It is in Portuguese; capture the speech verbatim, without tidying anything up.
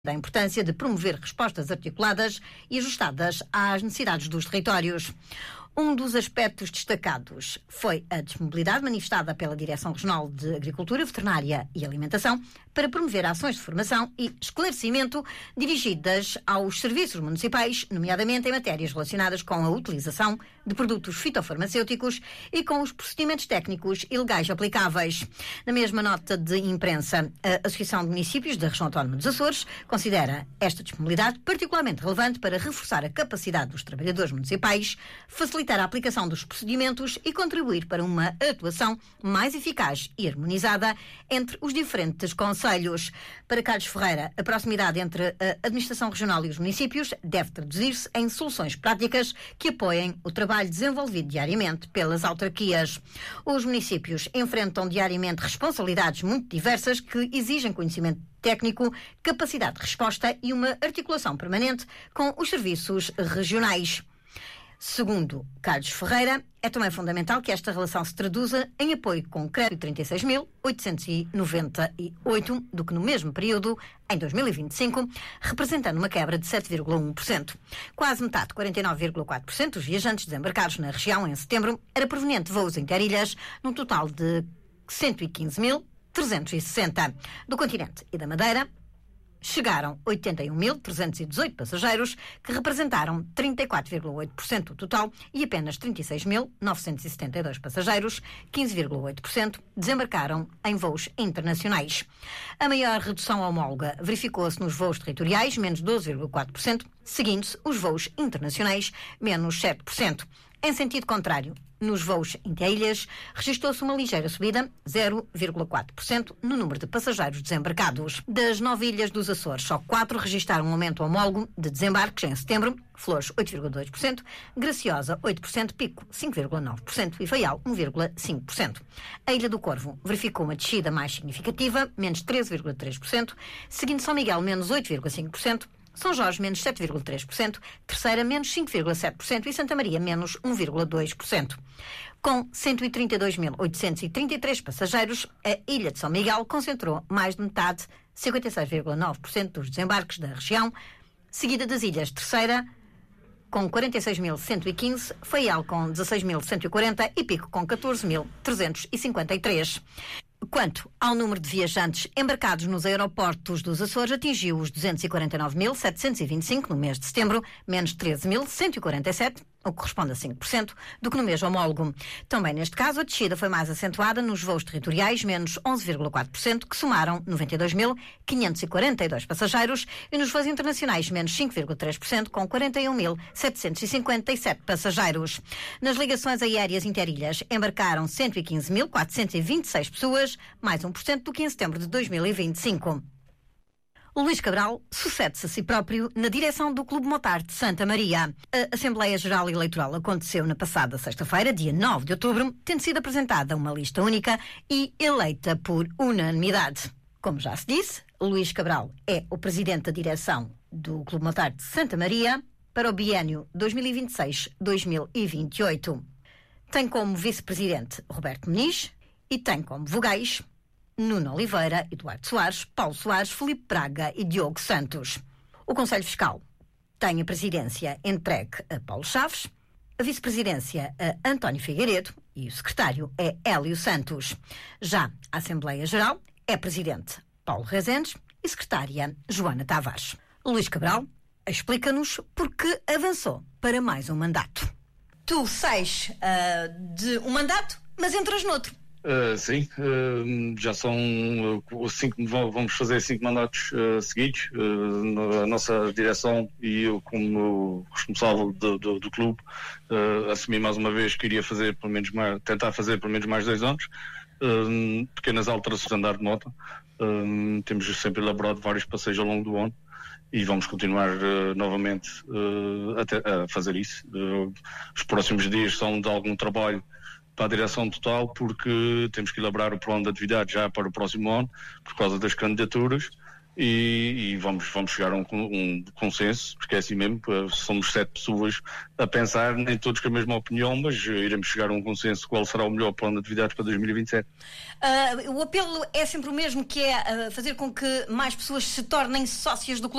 da importância de promover respostas articuladas e ajustadas às necessidades dos territórios. Um dos aspectos destacados foi a disponibilidade manifestada pela Direção Regional de Agricultura, Veterinária e Alimentação para promover ações de formação e esclarecimento dirigidas aos serviços municipais, nomeadamente em matérias relacionadas com a utilização de produtos fitofarmacêuticos e com os procedimentos técnicos e legais aplicáveis. Na mesma nota de imprensa, a Associação de Municípios da Região Autónoma dos Açores considera esta disponibilidade particularmente relevante para reforçar a capacidade dos trabalhadores municipais, facilitar a aplicação dos procedimentos e contribuir para uma atuação mais eficaz e harmonizada entre os diferentes concelhos. Para Carlos Ferreira, a proximidade entre a Administração Regional e os municípios deve traduzir-se em soluções práticas que apoiem o trabalho desenvolvido diariamente pelas autarquias. Os municípios enfrentam diariamente responsabilidades muito diversas que exigem conhecimento técnico, capacidade de resposta e uma articulação permanente com os serviços regionais. Segundo Carlos Ferreira, é também fundamental que esta relação se traduza em apoio concreto de trinta e seis mil oitocentos e noventa e oito, do que no mesmo período, em dois mil e vinte e cinco, representando uma quebra de sete vírgula um por cento. Quase metade, quarenta e nove vírgula quatro por cento, dos viajantes desembarcados na região em setembro era proveniente de voos interilhas, num total de cento e quinze mil trezentos e sessenta. Do continente e da Madeira, chegaram oitenta e um mil trezentos e dezoito passageiros, que representaram trinta e quatro vírgula oito por cento do total, e apenas trinta e seis mil novecentos e setenta e dois passageiros, quinze vírgula oito por cento, desembarcaram em voos internacionais. A maior redução homóloga verificou-se nos voos territoriais, menos doze vírgula quatro por cento, seguindo-se os voos internacionais, menos sete por cento. Em sentido contrário, nos voos inter-ilhas, registrou-se uma ligeira subida, zero vírgula quatro por cento, no número de passageiros desembarcados. Das nove ilhas dos Açores, só quatro registraram um aumento homólogo de desembarques em setembro: Flores, oito vírgula dois por cento, Graciosa, oito por cento, Pico, cinco vírgula nove por cento e Faial, um vírgula cinco por cento. A Ilha do Corvo verificou uma descida mais significativa, menos treze vírgula três por cento, seguindo São Miguel, menos oito vírgula cinco por cento, São Jorge, menos sete vírgula três por cento, Terceira, menos cinco vírgula sete por cento e Santa Maria, menos um vírgula dois por cento. Com cento e trinta e dois mil oitocentos e trinta e três passageiros, a Ilha de São Miguel concentrou mais de metade, cinquenta e seis vírgula nove por cento dos desembarques da região, seguida das Ilhas Terceira, com quarenta e seis mil cento e quinze, Faial com dezasseis mil cento e quarenta e Pico com catorze mil trezentos e cinquenta e três. Quanto ao número de viajantes embarcados nos aeroportos dos Açores, atingiu os duzentos e quarenta e nove mil setecentos e vinte e cinco no mês de setembro, menos treze mil cento e quarenta e sete, o que corresponde a cinco por cento, do que no mês homólogo. Também neste caso, a descida foi mais acentuada nos voos territoriais, menos onze vírgula quatro por cento, que somaram noventa e dois mil quinhentos e quarenta e dois passageiros, e nos voos internacionais, menos cinco vírgula três por cento, com quarenta e um mil setecentos e cinquenta e sete passageiros. Nas ligações aéreas interilhas, embarcaram cento e quinze mil quatrocentos e vinte e seis pessoas, mais um por cento do que em setembro de dois mil e vinte e cinco. Luís Cabral sucede-se a si próprio na direção do Clube Motar de Santa Maria. A Assembleia Geral Eleitoral aconteceu na passada sexta-feira, dia nove de outubro, tendo sido apresentada uma lista única e eleita por unanimidade. Como já se disse, Luís Cabral é o presidente da direção do Clube Motar de Santa Maria para o biénio dois mil e vinte e seis a dois mil e vinte e oito. Tem como vice-presidente Roberto Muniz e tem como vogais Nuno Oliveira, Eduardo Soares, Paulo Soares, Filipe Braga e Diogo Santos. O Conselho Fiscal tem a presidência entregue a Paulo Chaves, a vice-presidência a António Figueiredo e o secretário é Hélio Santos. Já a Assembleia Geral é presidente Paulo Rezendes e secretária Joana Tavares. Luís Cabral explica-nos por que avançou para mais um mandato. Tu sais uh, de um mandato, mas entras noutro. Uh, sim, uh, já são uh, cinco, vamos fazer cinco mandatos uh, seguidos. Uh, a nossa direção e eu, como responsável do, do, do clube, uh, assumi mais uma vez que iria fazer pelo menos mais, tentar fazer pelo menos mais dois anos. Uh, pequenas alterações de andar de moto. Uh, temos sempre elaborado vários passeios ao longo do ano e vamos continuar uh, novamente uh, até, a fazer isso. Uh, os próximos dias são de algum trabalho para a direção total, porque temos que elaborar o plano de atividade já para o próximo ano, por causa das candidaturas, e, e vamos, vamos chegar a um, um consenso, porque é assim mesmo, somos sete pessoas a pensar, nem todos com a mesma opinião, mas iremos chegar a um consenso qual será o melhor plano de atividades para dois mil e vinte e sete. Uh, o apelo é sempre o mesmo, que é uh, fazer com que mais pessoas se tornem sócias do clube.